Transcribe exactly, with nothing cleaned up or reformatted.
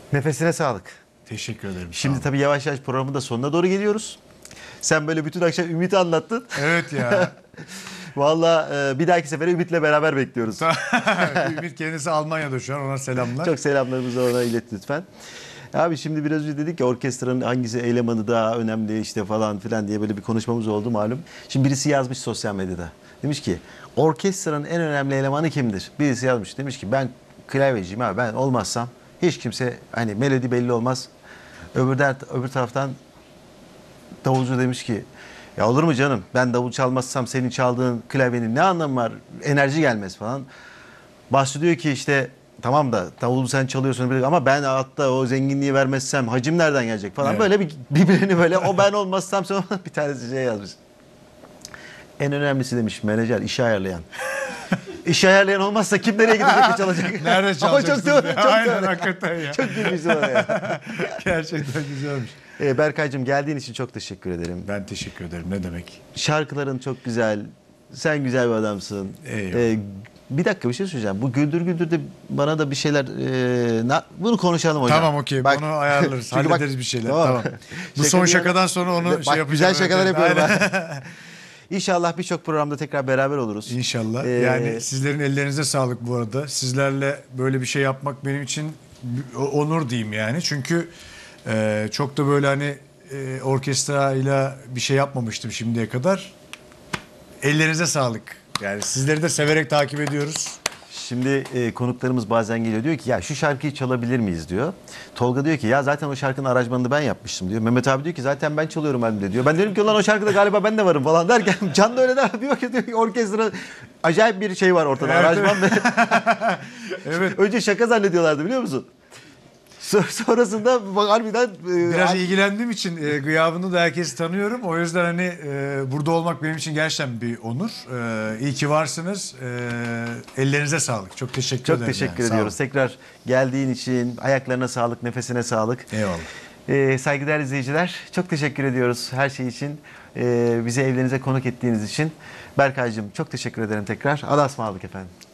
Nefesine sağlık. Teşekkür ederim. Şimdi tabii yavaş yavaş programın da sonuna doğru geliyoruz. Sen böyle bütün akşam Ümit'i anlattın. Evet ya. Vallahi bir dahaki sefere Ümit'le beraber bekliyoruz. Ümit kendisi Almanya'da şu an, ona selamlar. Çok selamlarımızı ona ilet lütfen. Abi şimdi biraz önce dedik ya orkestranın hangisi elemanı daha önemli işte falan filan diye böyle bir konuşmamız oldu malum. Şimdi birisi yazmış sosyal medyada. Demiş ki orkestranın en önemli elemanı kimdir? Birisi yazmış, demiş ki ben klavyeciyim abi, ben olmazsam hiç kimse, hani melodi belli olmaz. Öbür, dert, öbür taraftan davulcu demiş ki ya olur mu canım, ben davul çalmazsam senin çaldığın klavyenin ne anlamı var, enerji gelmez falan. Basçı diyor ki işte tamam da davulu sen çalıyorsun ama ben altta o zenginliği vermezsem hacim nereden gelecek falan, evet. Böyle bir birbirini böyle o ben olmazsam sonra bir tanesi şey yazmış. En önemlisi demiş menajer, işi ayarlayan. İşi ayarlayan olmazsa kim nereye gidecek, çalacak? Nerede çalacaksın? Ama çok doğru, çok Aynen doğru. hakikaten ya. Çok gülmüşsün oraya. Gerçekten güzelmiş. Ee, Berkay'cığım geldiğin için çok teşekkür ederim. Ben teşekkür ederim. Ne demek? Şarkıların çok güzel. Sen güzel bir adamsın. Eyvallah. Ee, bir dakika bir şey söyleyeceğim. Bu Güldür Güldür'de bana da bir şeyler... E, na, bunu konuşalım hocam. Tamam okey. Onu ayarlarız. Hallederiz bak, bir şeyler. Tamam. tamam. Bu Şaka son bir şakadan sonra onu bak, şey yapacağım. Güzel şakalar evet, yapıyorum ben. İnşallah birçok programda tekrar beraber oluruz. İnşallah. Ee, yani sizlerin ellerinize sağlık bu arada. Sizlerle böyle bir şey yapmak benim için onur diyeyim yani. Çünkü e, çok da böyle hani e, orkestrayla bir şey yapmamıştım şimdiye kadar. Ellerinize sağlık. Yani sizleri de severek takip ediyoruz. Şimdi e, konuklarımız bazen geliyor, diyor ki ya şu şarkıyı çalabilir miyiz diyor. Tolga diyor ki ya zaten o şarkının aranjmanını ben yapmıştım diyor. Mehmet abi diyor ki zaten ben çalıyorum elimde diyor. Ben diyorum ki ulan o şarkıda galiba ben de varım falan derken Can da öyle der, bir bakıyor diyor ki orkestra acayip bir şey var ortada, Evet, aranjman. evet. Evet. Önce şaka zannediyorlardı biliyor musun? Sonrasında harbiden... E, Biraz ilgilendiğim için e, gıyabını da herkesi tanıyorum. O yüzden hani e, burada olmak benim için gerçekten bir onur. E, iyi ki varsınız. E, ellerinize sağlık. Çok teşekkür Çok ederim. Çok teşekkür yani. ediyoruz. Tekrar geldiğin için ayaklarına sağlık, nefesine sağlık. Eyvallah. Ee, saygıdeğer izleyiciler, çok teşekkür ediyoruz her şey için. Ee, bizi evlerinize konuk ettiğiniz için. Berkay'cığım çok teşekkür ederim tekrar. Allah'a ısmarladık efendim.